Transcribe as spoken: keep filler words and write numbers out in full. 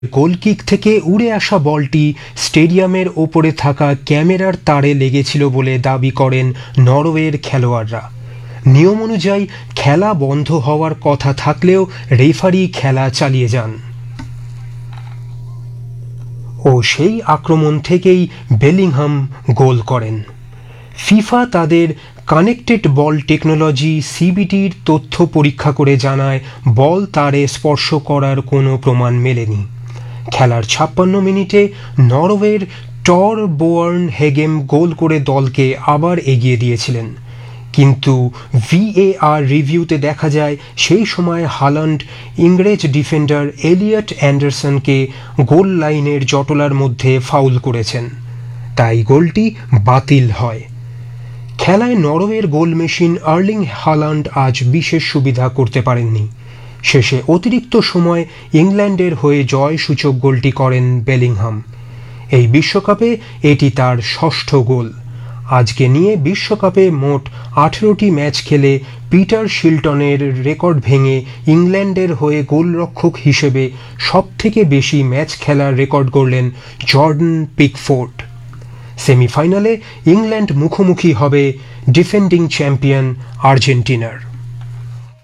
Goal kick থেকে উড়ে আসা বলটি স্টেডিয়ামের ওপরে থাকা ক্যামেরার তারে লেগেছিল বলে দাবি করেন নরওয়ের খেলোয়াড়রা। নিয়ম অনুযায়ী খেলা বন্ধ হওয়ার কথা থাকলেও রেফারি খেলা চালিয়ে যান। ও সেই আক্রমণ থেকেই বেলিংহাম গোল করেন। ফিফা তাদের কানেক্টেড বল টেকনোলজি সিবিটির তথ্য পরীক্ষা করে জানায় বল তারে স্পর্শ করার কোনো প্রমাণ মেলেনি। খেলার ছাপ্পান্ন মিনিটে নরওয়ের টর বোয়ার্ন হেগেম গোল করে দলকে আবার এগিয়ে দিয়েছিলেন, কিন্তু ভিএআর রিভিউতে দেখা যায় সেই সময় হালান্ড ইংরেজ ডিফেন্ডার এলিয়ট অ্যান্ডারসনকে গোল লাইনের জটলার মধ্যে ফাউল করেছেন, তাই গোলটি বাতিল হয়। খেলায় নরওয়ের গোল মেশিন আর্লিং হালান্ড আজ বিশেষ সুবিধা করতে পারেননি। শেষে অতিরিক্ত সময় ইংল্যান্ডের হয়ে জয় সূচক গোলটি করেন বেলিংহাম। এই বিশ্বকাপে এটি তার ষষ্ঠ গোল। আজকে নিয়ে বিশ্বকাপে মোট আঠেরোটি ম্যাচ খেলে পিটার শিলটনের রেকর্ড ভেঙে ইংল্যান্ডের হয়ে গোলরক্ষক হিসেবে সবথেকে বেশি ম্যাচ খেলার রেকর্ড গড়লেন জর্ডান পিকফোর্ড। সেমিফাইনালে ইংল্যান্ড মুখোমুখি হবে ডিফেন্ডিং চ্যাম্পিয়ন আর্জেন্টিনার।